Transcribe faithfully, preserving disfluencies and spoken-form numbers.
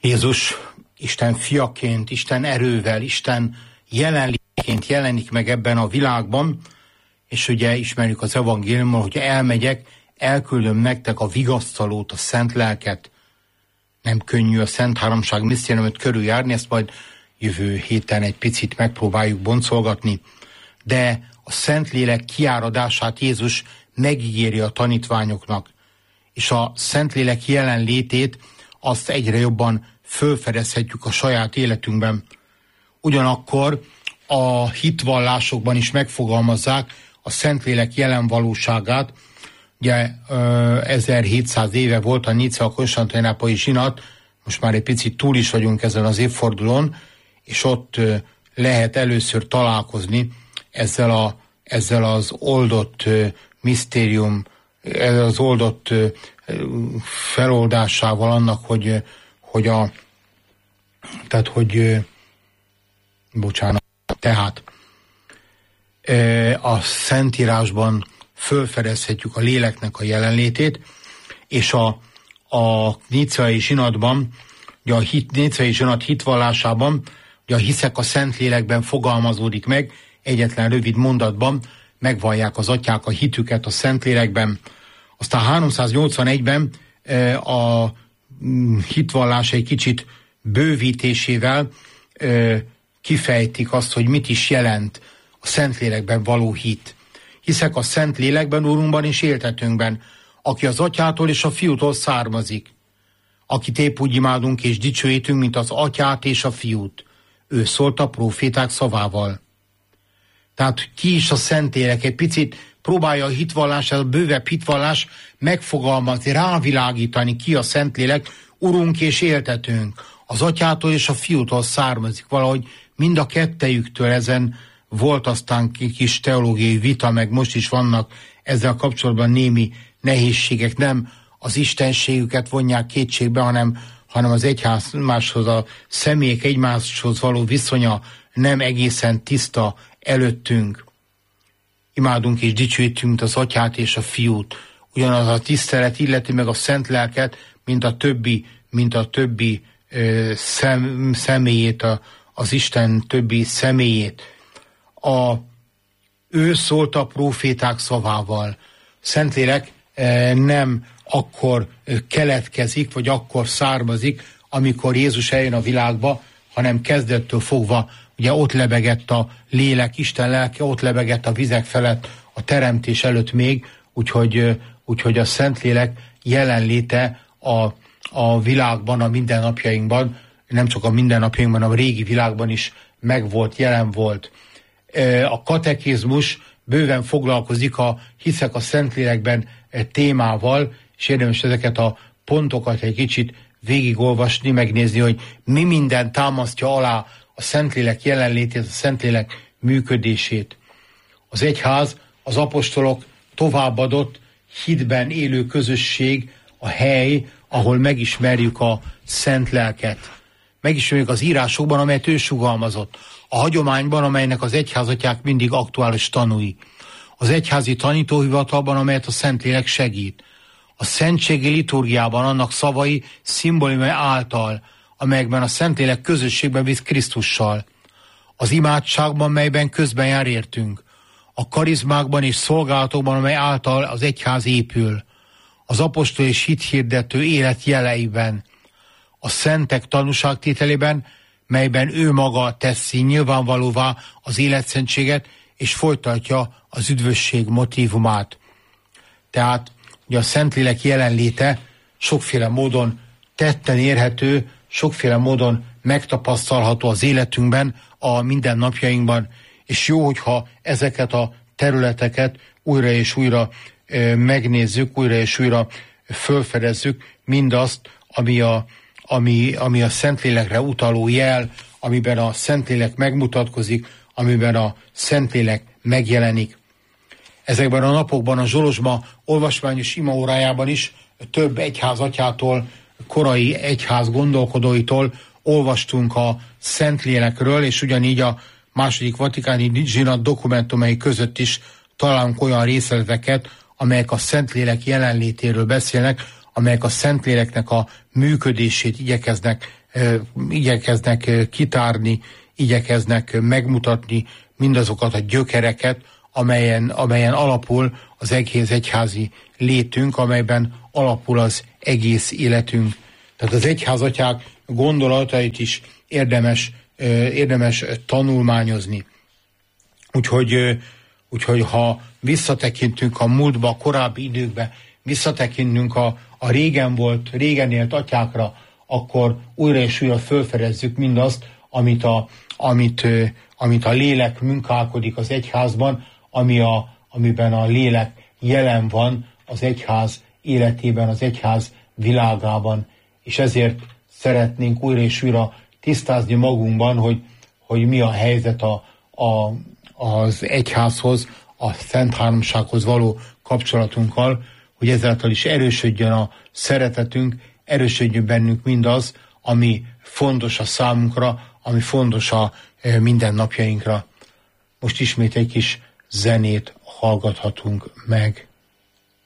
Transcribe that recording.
Jézus Isten fiaként, Isten erővel, Isten jelenlétként jelenik meg ebben a világban, és ugye ismerjük az evangéliumot, hogy elmegyek, elküldöm nektek a vigasztalót, a szent lelket. Nem könnyű a Szent Háromság misztériumot körüljárni, ezt majd jövő héten egy picit megpróbáljuk boncolgatni. De a Szentlélek kiáradását Jézus megígéri a tanítványoknak, és a Szentlélek jelenlétét azt egyre jobban fölfedezhetjük a saját életünkben. Ugyanakkor a hitvallásokban is megfogalmazzák a Szentlélek jelen valóságát. Ugye ezerhétszáz éve volt a Nicea-Konstantinápolyi zsinat, most már egy picit túl is vagyunk ezen az évfordulón, és ott lehet először találkozni ezzel, a, ezzel az oldott misztérium, ezzel az oldott feloldásával annak, hogy, hogy a tehát, hogy bocsánat, tehát a Szentírásban fölfedezhetjük a léleknek a jelenlétét, és a, a níceai zsinatban, ugye a hit, níceai zsinat hitvallásában, ugye a hiszek a Szentlélekben fogalmazódik meg, egyetlen rövid mondatban megvallják az atyák a hitüket a Szentlélekben. Aztán háromszáznyolcvanegyben a hitvallás egy kicsit bővítésével kifejtik azt, hogy mit is jelent a Szentlélekben való hit. Hiszek a Szentlélekben, Urunkban és éltetőnkben, aki az atyától és a fiútól származik, akit épp úgy imádunk és dicsőítünk, mint az atyát és a fiút. Ő szólt a próféták szavával. Tehát ki is a Szentlélek? Egy picit próbálja a hitvallás, ez a bővebb hitvallás megfogalmazni, rávilágítani, ki a Szentlélek, Urunk és éltetőnk. Az atyától és a fiútól származik, valahogy mind a kettejüktől. Ezen volt aztán kis teológiai vita, meg most is vannak ezzel kapcsolatban némi nehézségek. Nem az istenségüket vonják kétségbe, hanem, hanem az egyház máshoz, a személyek egymáshoz való viszonya nem egészen tiszta előttünk. Imádunk és dicsőítünk az atyát és a fiút. Ugyanaz a tisztelet illeti meg a szent lelket, mint a többi, mint a többi ö, szem, személyét, a, az Isten többi személyét. A, ő szólt a próféták szavával. Szentlélek e, nem akkor keletkezik, vagy akkor származik, amikor Jézus eljön a világba, hanem kezdettől fogva, ugye ott lebegett a lélek, Isten lelke, ott lebegett a vizek felett, a teremtés előtt még, úgyhogy, úgyhogy a Szentlélek jelenléte a, a világban, a mindennapjainkban, nem csak a mindennapjainkban, a régi világban is megvolt, jelen volt. A katekizmus bőven foglalkozik a hiszek a Szentlélekben témával, és érdemes ezeket a pontokat egy kicsit végigolvasni, megnézni, hogy mi minden támasztja alá a Szentlélek jelenlétét, a Szentlélek működését. Az egyház, az apostolok továbbadott hitben élő közösség, a hely, ahol megismerjük a Szent Lelket. Megismerjük az írásokban, amelyet ő sugalmazott. A hagyományban, amelynek az egyházatyák mindig aktuális tanúi. Az egyházi tanítóhivatalban, amelyet a Szentlélek segít. A szentségi liturgiában annak szavai, szimbólumai által, amelyekben a Szentlélek közösségben visz Krisztussal. Az imádságban, melyben közben jár értünk. A karizmákban és szolgálatokban, amely által az egyház épül. Az apostol és hithirdető élet jeleiben. A szentek tanúságtételében, melyben ő maga teszi nyilvánvalóvá az életszentséget, és folytatja az üdvösség motívumát. Tehát ugye a Szentlélek jelenléte sokféle módon tetten érhető, sokféle módon megtapasztalható az életünkben, a mindennapjainkban, és jó, hogyha ezeket a területeket újra és újra e, megnézzük, újra és újra fölfedezzük, mindazt, ami a, ami, ami a Szentlélekre utaló jel, amiben a Szentlélek megmutatkozik, amiben a Szentlélek megjelenik. Ezekben a napokban a Zsolozsma olvasmányos imaórájában is több egyházatyától, korai egyház gondolkodóitól olvastunk a Szentlélekről, és ugyanígy a második vatikáni zsinat dokumentumai között is találunk olyan részleteket, amelyek a Szentlélek jelenlétéről beszélnek, amelyek a Szentléleknek a működését igyekeznek igyekeznek kitárni, igyekeznek megmutatni mindazokat a gyökereket, amelyen, amelyen alapul az egész egyházi létünk, amelyben alapul az egész életünk. Tehát az egyházatyák gondolatait is érdemes, érdemes tanulmányozni. Úgyhogy, úgyhogy ha visszatekintünk a múltba, a korábbi időkbe, visszatekintünk a, a régen volt, régen élt atyákra, akkor újra és újra fölfedezzük mindazt, amit a, amit, amit a lélek munkálkodik az egyházban, ami a, amiben a lélek jelen van az egyház életében, az egyház világában. És ezért szeretnénk újra és újra tisztázni magunkban, hogy, hogy mi a helyzet a, a, az egyházhoz, a Szent Háromsághoz való kapcsolatunkkal, hogy ezáltal is erősödjön a szeretetünk, erősödjön bennünk mindaz, ami fontos a számunkra, ami fontos a mindennapjainkra. Most ismét egy kis zenét hallgathatunk meg.